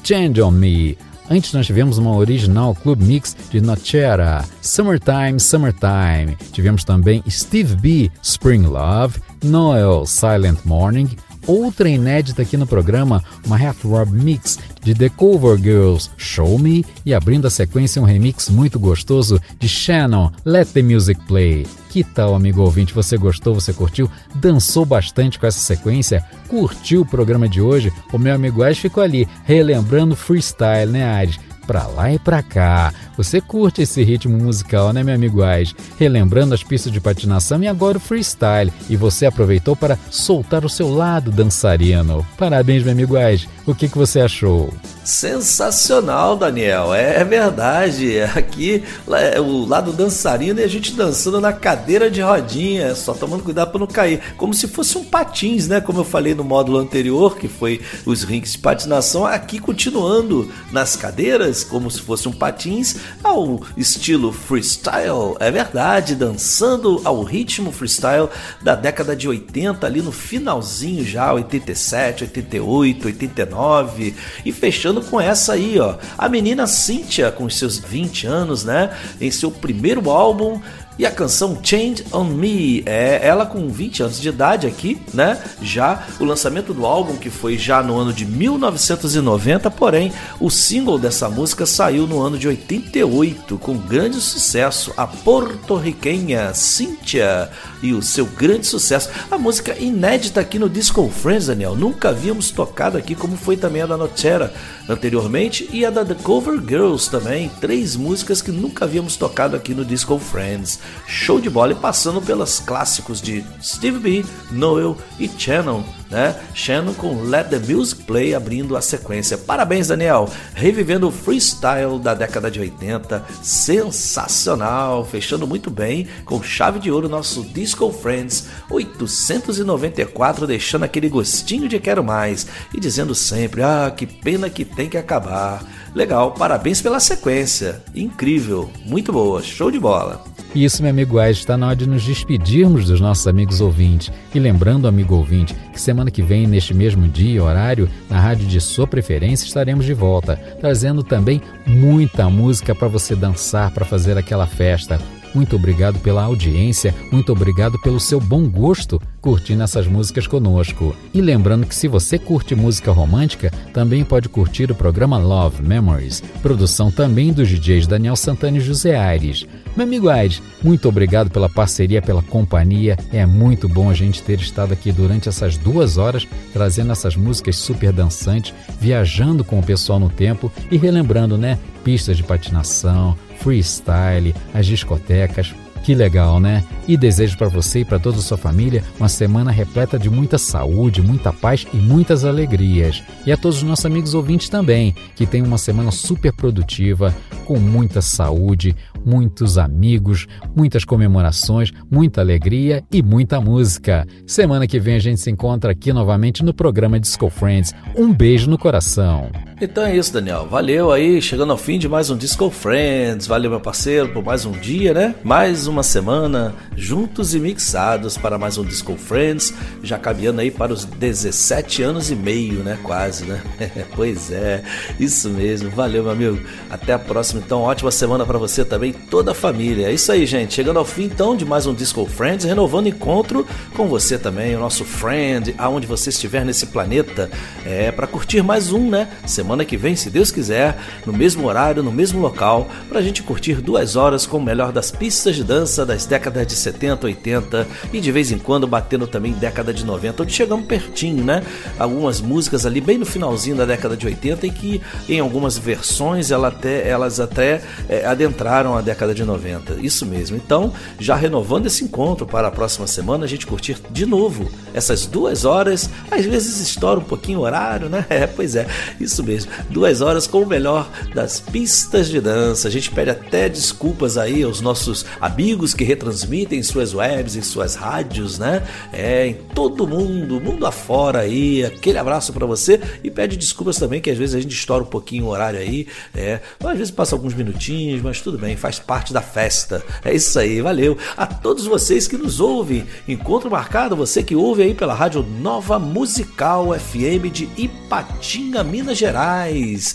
Change on Me. Antes nós tivemos uma original Club Mix de Nocera, Summertime, Summertime. Tivemos também Steve B, Spring Love, Noel, Silent Morning. Outra inédita aqui no programa, uma Half Rob Mix de The Cover Girls, Show Me, e abrindo a sequência um remix muito gostoso de Shannon, Let the Music Play. Que tal, amigo ouvinte? Você gostou? Você curtiu? Dançou bastante com essa sequência? Curtiu o programa de hoje? O meu amigo Aires ficou ali, relembrando freestyle, né, Aires? Pra lá e pra cá. Você curte esse ritmo musical, né, meu amigo Aires? Relembrando as pistas de patinação e agora o freestyle. E você aproveitou para soltar o seu lado dançarino. Parabéns, meu amigo Aires. O que você achou? Sensacional, Daniel, é verdade. Aqui o lado dançarino e a gente dançando na cadeira de rodinha, só tomando cuidado para não cair, como se fosse um patins, né? Como eu falei no módulo anterior, que foi os rinks de patinação, aqui continuando nas cadeiras, como se fosse um patins, ao estilo freestyle, é verdade, dançando ao ritmo freestyle da década de 80, ali no finalzinho já, 87, 88, 89, e fechando com essa aí, ó, a menina Cynthia com os seus 20 anos, né, em seu primeiro álbum. E a canção Change on Me, ela com 20 anos de idade aqui, né? Já o lançamento do álbum, que foi já no ano de 1990, porém o single dessa música saiu no ano de 88, com grande sucesso, a porto-riquenha Cynthia e o seu grande sucesso. A música inédita aqui no Disco Friends, Daniel, nunca havíamos tocado aqui, como foi também a da Nocera anteriormente e a da The Cover Girls também, 3 músicas que nunca havíamos tocado aqui no Disco Friends. Show de bola, e passando pelos clássicos de Steve B, Noel e Shannon, né? Shannon com Let the Music Play abrindo a sequência. Parabéns, Daniel, revivendo o freestyle da década de 80, sensacional, fechando muito bem com chave de ouro nosso Disco Friends 894, deixando aquele gostinho de quero mais e dizendo sempre, que pena que tem que acabar. Legal, parabéns pela sequência, incrível, muito boa, show de bola. Isso, meu amigo Aires, está na hora de nos despedirmos dos nossos amigos ouvintes. E lembrando, amigo ouvinte, que semana que vem, neste mesmo dia e horário, na rádio de sua preferência, estaremos de volta, trazendo também muita música para você dançar, para fazer aquela festa. Muito obrigado pela audiência, muito obrigado pelo seu bom gosto curtindo essas músicas conosco. E lembrando que se você curte música romântica, também pode curtir o programa Love Memories, produção também dos DJs Daniel Santana e José Aires. Meu amigo Aires, muito obrigado pela parceria, pela companhia. É muito bom a gente ter estado aqui durante essas 2 horas, trazendo essas músicas super dançantes, viajando com o pessoal no tempo e relembrando, né? Pistas de patinação, freestyle, as discotecas. Que legal, né? E desejo para você e para toda a sua família uma semana repleta de muita saúde, muita paz e muitas alegrias. E a todos os nossos amigos ouvintes também, que tenham uma semana super produtiva, com muita saúde, muitos amigos, muitas comemorações, muita alegria e muita música. Semana que vem a gente se encontra aqui novamente no programa Disco Friends. Um beijo no coração. Então é isso, Daniel. Valeu aí, chegando ao fim de mais um Disco Friends. Valeu, meu parceiro, por mais um dia, né? Mais uma semana juntos e mixados para mais um Disco Friends. Já caminhando aí para os 17 anos e meio, né? Quase, né? Pois é, isso mesmo. Valeu, meu amigo. Até a próxima, então. Ótima semana para você também, toda a família. É isso aí, gente. Chegando ao fim, então, de mais um Disco Friends. Renovando o encontro com você também, o nosso friend, aonde você estiver nesse planeta. Para curtir mais um, né? Semana que vem, se Deus quiser, no mesmo horário, no mesmo local, pra gente curtir 2 horas com o melhor das pistas de dança das décadas de 70, 80 e de vez em quando batendo também década de 90, onde chegamos pertinho, né? Algumas músicas ali bem no finalzinho da década de 80 e que em algumas versões elas até adentraram a década de 90. Isso mesmo. Então, já renovando esse encontro para a próxima semana, a gente curtir de novo essas 2 horas. Às vezes estoura um pouquinho o horário, né? Pois é, isso mesmo. 2 horas com o melhor das pistas de dança. A gente pede até desculpas aí aos nossos amigos que retransmitem em suas webs, em suas rádios, né? Em todo mundo afora aí. Aquele abraço pra você e pede desculpas também que às vezes a gente estoura um pouquinho o horário aí. Às vezes passa alguns minutinhos, mas tudo bem, faz parte da festa. É isso aí, valeu. A todos vocês que nos ouvem, encontro marcado, você que ouve aí pela Rádio Nova Musical FM de Ipatinga, Minas Gerais.